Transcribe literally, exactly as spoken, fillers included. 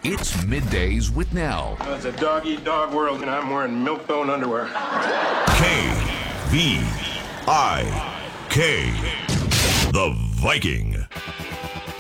It's Middays with Nell. It's a dog-eat-dog world, and I'm wearing milk-bone underwear. K V I K, the Viking.